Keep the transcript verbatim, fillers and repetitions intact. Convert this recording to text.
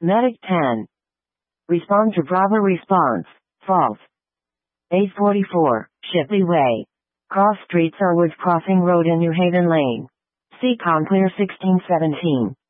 Medic ten. Respond to Bravo response. False. eight forty-four, Shipley Way. Cross Street Sirwoods Crossing Road in New Haven Lane. C. Com Clear sixteen seventeen.